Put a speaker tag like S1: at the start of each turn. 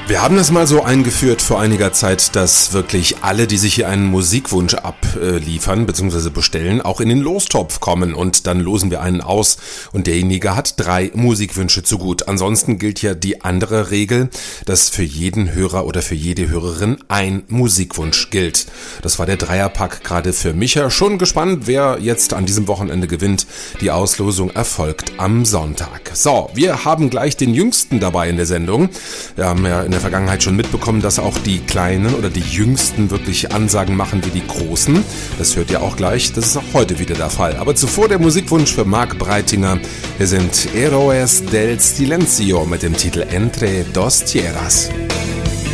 S1: Wir haben das mal so eingeführt vor einiger Zeit, dass wirklich alle, die sich hier einen Musikwunsch abliefern bzw. bestellen, auch in den Lostopf kommen und dann losen wir einen aus und derjenige hat 3 Musikwünsche zu gut. Ansonsten gilt ja die andere Regel, dass für jeden Hörer oder für jede Hörerin ein Musikwunsch gilt. Das war der Dreierpack gerade für Micha. Schon gespannt, wer jetzt an diesem Wochenende gewinnt. Die Auslosung erfolgt am Sonntag. So, wir haben gleich den Jüngsten dabei in der Sendung. Wir haben ja in der Vergangenheit schon mitbekommen, dass auch die Kleinen oder die Jüngsten wirklich Ansagen machen wie die Großen. Das hört ihr auch gleich, das ist auch heute wieder der Fall. Aber zuvor der Musikwunsch für Marc Breitinger. Wir sind Héroes del Silencio mit dem Titel Entre dos Tierras.